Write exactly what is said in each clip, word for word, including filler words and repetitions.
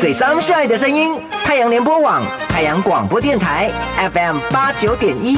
最伤晒的声音，太阳联播网、太阳广播电台 F M 八九点一。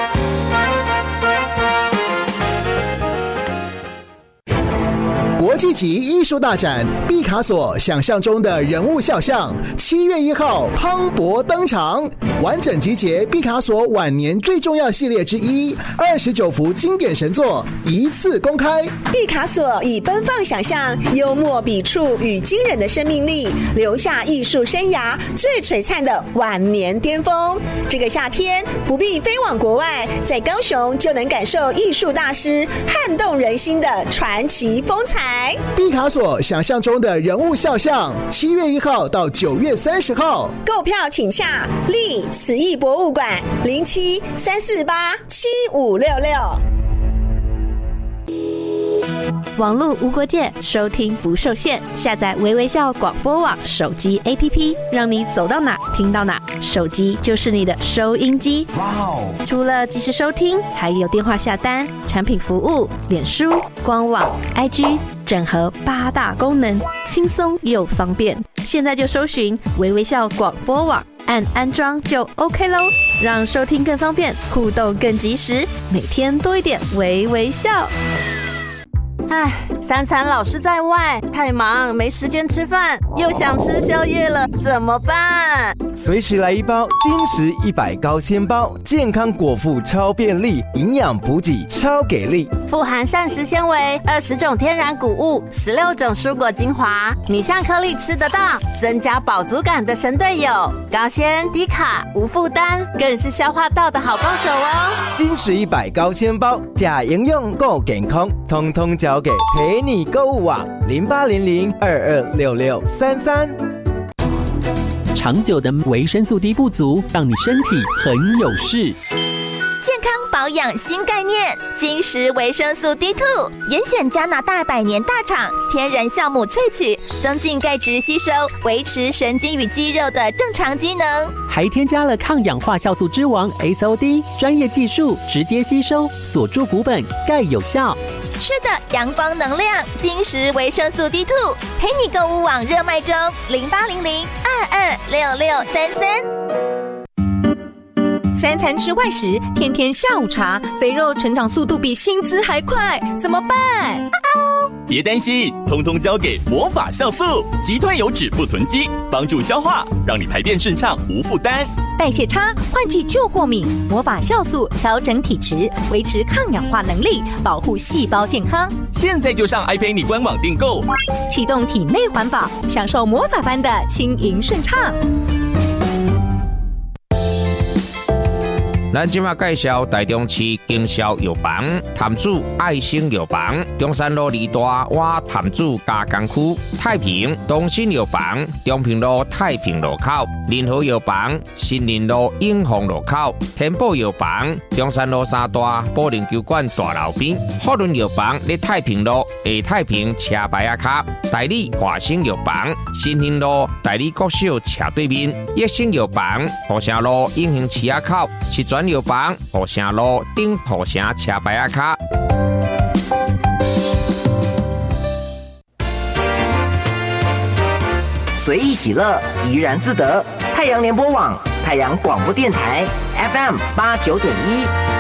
国际级艺术大展毕卡索想象中的人物肖像，七月一号磅礴登场，完整集结毕卡索晚年最重要系列之一，二十九幅经典神作一次公开。 毕卡索以奔放想象、幽默笔触与惊人的生命力，留下艺术生涯最璀璨的晚年巅峰。这个夏天不必飞往国外，在高雄就能感受艺术大师撼动人心的传奇风采。 毕卡索想象中的人物肖像，七月一号到九月三十号， 购票请洽立慈艺博物馆零七三四八七五六六。 网络无国界，收听不受限。下载微微笑广播网手机 A P P， 让你走到哪听到哪，手机就是你的收音机。哇哦！除了即时收听，还有电话下单、产品服务、脸书、官网、I G， 整合八大功能，轻松又方便。现在就搜寻微微笑广播网，按安装就 OK 咯，让收听更方便，互动更及时，每天多一点微微笑。 唉，三餐老是在外，太忙没时间吃饭，又想吃宵夜了，怎么办？ 随时来一包金石一百高纤包，健康果腹超便利，营养补给超给力， 富含膳食纤维、二十种天然谷物、十六种蔬果精华，米香颗粒吃得到，增加饱足感的神队友，高纤低卡无负担，更是消化道的好帮手哦。 金石一百高纤包，假营养够健康，通通交给陪你购物网零八零零二二六六三三。 长久的维生素 D 不足，让你身体很有事。 健康保养新概念，金石维生素 D 二 严选加拿大百年大厂天然酵母萃取，增进钙质吸收，维持神经与肌肉的正常机能， 还添加了抗氧化酵素之王 S O D， 专业技术直接吸收，锁住骨本，钙有效。 吃的阳光能量，金石维生素 D 二， 陪你购物网热卖中零八零零二二六六三三。 三餐吃外食，天天下午茶，肥肉成长速度比薪资还快，怎么办？ 别担心，通通交给魔法酵素，击退油脂不囤积，帮助消化，让你排便顺畅无负担。 代谢差，换季就过敏，魔法酵素调整体质，维持抗氧化能力，保护细胞健康。 现在就上 iPay 官网订购， 启动体内环保，享受魔法般的轻盈顺畅。 咱今麦介绍台中市经销药房潭子爱心药房，中山路二大瓦潭子加工区，太平东新药房中平路太平路口，联合药房新林路永丰路口，天宝药房中山路三大保龄球馆大楼边，福伦药房在太平路下太平车牌仔卡，代理华兴药房新兴路代理国小斜对面，益生药房土城路永兴市仔口，是专药房土城路顶土城车牌仔卡。 随意喜乐，怡然自得。太阳联播网、太阳广播电台 F M 八九点一。